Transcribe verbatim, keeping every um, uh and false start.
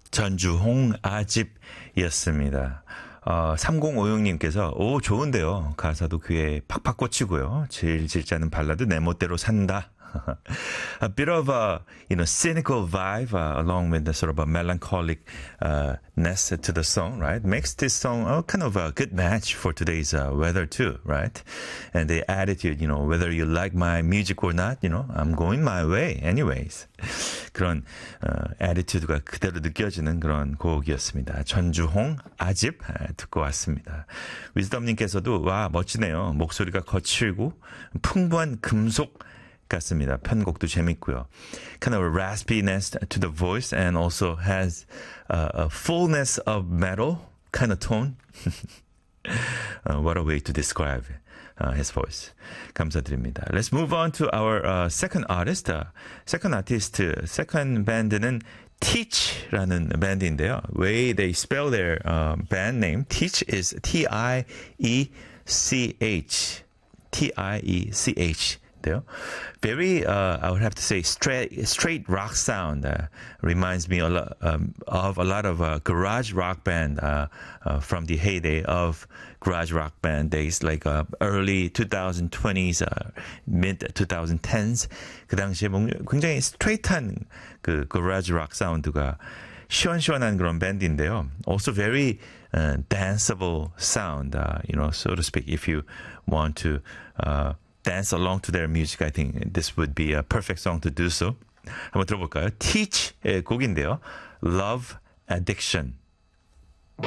전주홍 아집이었습니다. 어, 삼공오육님께서 오 좋은데요. 가사도 귀에 팍팍 꽂히고요. 질질 짜는 발라드 내 멋대로 산다. A bit of a you know cynical vibe uh, along with the sort of a melancholic uh, ness to the song, right? Makes this song a kind of a good match for today's uh, weather too, right? And the attitude, you know, whether you like my music or not, you know, I'm going my way anyways. 그런 uh, attitude가 그대로 느껴지는 그런 곡이었습니다. 전주홍 아집 듣고 왔습니다. 위즈덤님께서도 와 멋지네요. 목소리가 거칠고 풍부한 금속 같습니다. 편곡도 재밌고요. Kind of a raspiness to the voice and also has uh, a fullness of metal kind of tone. uh, what a way to describe uh, his voice. 감사드립니다. Let's move on to our uh, second artist. Uh, second artist, second band는 Teach라는 밴드인데요. Way they spell their uh, band name, Teach is T I E C H. T I E C H. Very, uh, I would have to say, straight, straight rock sound. Uh, reminds me a lot, um, of a lot of uh, garage rock band uh, uh, from the heyday of garage rock band days, like uh, early twenty twenties, uh, mid twenty tens. 그 당시에 굉장히 스트레이트한 그 garage rock 사운드가 시원시원한 그런 밴드인데요. Also very uh, danceable sound, uh, you know, so to speak. If you want to uh, dance along to their music, I think this would be a perfect song to do so. 한번 들어볼까요? Teach의 곡인데요. Love Addiction.